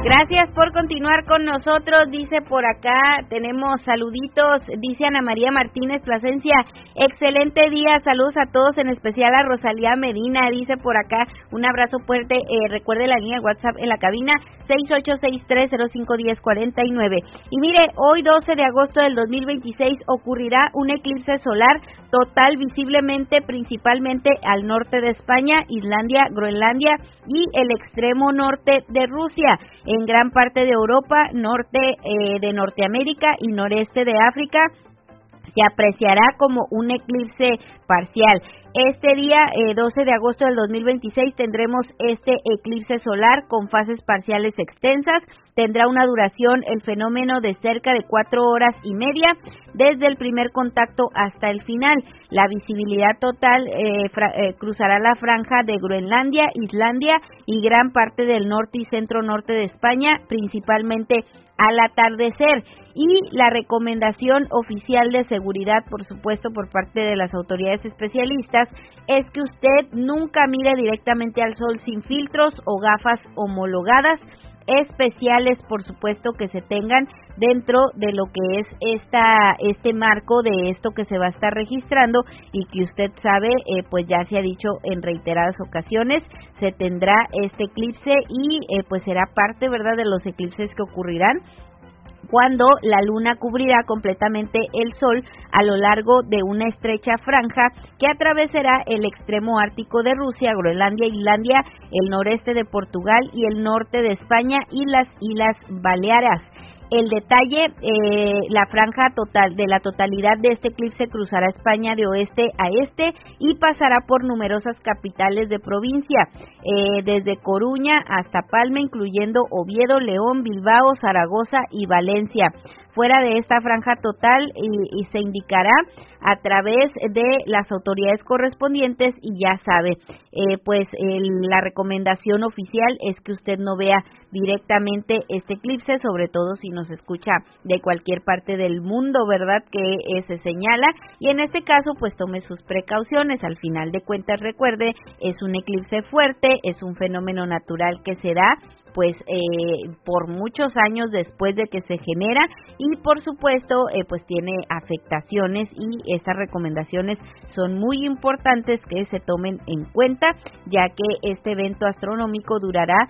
Gracias por continuar con nosotros, dice por acá, tenemos saluditos, dice Ana María Martínez Plasencia, excelente día, saludos a todos, en especial a Rosalía Medina, dice por acá, un abrazo fuerte, recuerde la línea de WhatsApp en la cabina, 6863051049. Y mire, hoy 12 de agosto del 2026 ocurrirá un eclipse solar total visiblemente, principalmente al norte de España, Islandia, Groenlandia y el extremo norte de Rusia, en gran parte de Europa, norte de Norteamérica y noreste de África. Se apreciará como un eclipse parcial. Este día, 12 de agosto del 2026, tendremos este eclipse solar con fases parciales extensas. Tendrá una duración, el fenómeno, de cerca de 4 horas y media, desde el primer contacto hasta el final. La visibilidad total cruzará la franja de Groenlandia, Islandia y gran parte del norte y centro-norte de España, principalmente al atardecer. Y la recomendación oficial de seguridad, por supuesto, por parte de las autoridades especialistas, es que usted nunca mire directamente al sol sin filtros o gafas homologadas especiales, por supuesto, que se tengan dentro de lo que es este marco de esto que se va a estar registrando y que usted sabe, pues ya se ha dicho en reiteradas ocasiones, se tendrá este eclipse y pues será parte, ¿verdad?, de los eclipses que ocurrirán cuando la luna cubrirá completamente el sol a lo largo de una estrecha franja que atravesará el extremo ártico de Rusia, Groenlandia, Islandia, el noreste de Portugal y el norte de España y las Islas Baleares. El detalle, la franja total de la totalidad de este eclipse cruzará España de oeste a este y pasará por numerosas capitales de provincia, desde Coruña hasta Palma, incluyendo Oviedo, León, Bilbao, Zaragoza y Valencia. Fuera de esta franja total y se indicará a través de las autoridades correspondientes y ya sabe, la recomendación oficial es que usted no vea directamente este eclipse, sobre todo si nos escucha de cualquier parte del mundo, ¿verdad?, que se señala, y en este caso pues tome sus precauciones. Al final de cuentas, recuerde, es un eclipse fuerte, es un fenómeno natural que se da pues por muchos años después de que se genera y por supuesto pues tiene afectaciones, y estas recomendaciones son muy importantes que se tomen en cuenta, ya que este evento astronómico durará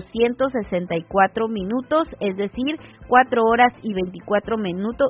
264 minutos, es decir, 4 horas y 24 minutos,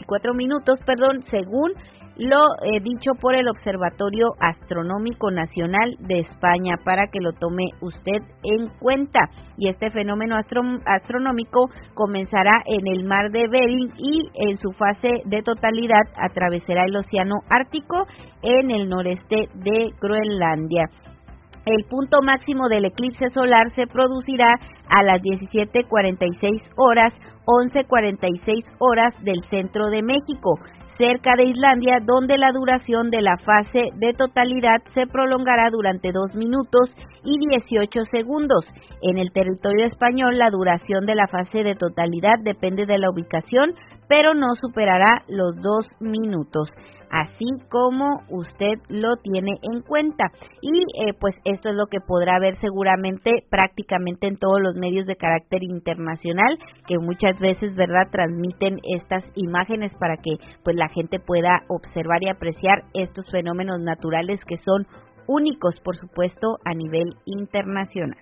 según lo dicho por el Observatorio Astronómico Nacional de España, para que lo tome usted en cuenta. Y este fenómeno astronómico comenzará en el mar de Bering y en su fase de totalidad atravesará el Océano Ártico en el noreste de Groenlandia. El punto máximo del eclipse solar se producirá a las 17:46 horas, 11:46 horas del centro de México, cerca de Islandia, donde la duración de la fase de totalidad se prolongará durante 2 minutos y 18 segundos. En el territorio español, la duración de la fase de totalidad depende de la ubicación, pero no superará los 2 minutos, así como usted lo tiene en cuenta. Y pues esto es lo que podrá ver seguramente prácticamente en todos los medios de carácter internacional, que muchas veces, ¿verdad?, transmiten estas imágenes para que pues la gente pueda observar y apreciar estos fenómenos naturales que son únicos, por supuesto, a nivel internacional.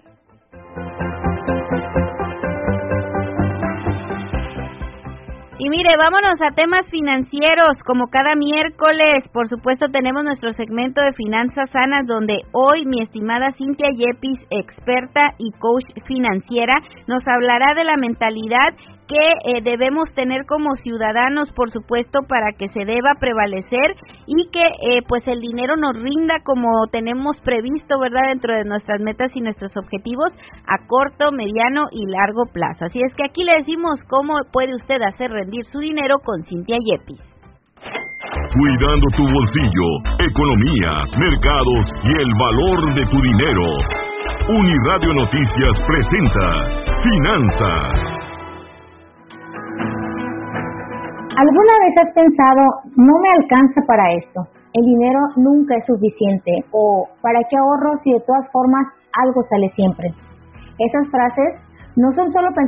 Y mire, vámonos a temas financieros. Como cada miércoles, por supuesto, tenemos nuestro segmento de Finanzas Sanas, donde hoy mi estimada Cintia Yepis, experta y coach financiera, nos hablará de la mentalidad que debemos tener como ciudadanos, por supuesto, para que se deba prevalecer y que pues el dinero nos rinda como tenemos previsto, ¿verdad?, dentro de nuestras metas y nuestros objetivos a corto, mediano y largo plazo. Así es que aquí le decimos cómo puede usted hacer rendir su dinero con Cintia Yepis. Cuidando tu bolsillo, economía, mercados y el valor de tu dinero. Uniradio Noticias presenta Finanzas. ¿Alguna vez has pensado, no me alcanza para esto, el dinero nunca es suficiente, o para qué ahorro si de todas formas algo sale siempre? Esas frases no son solo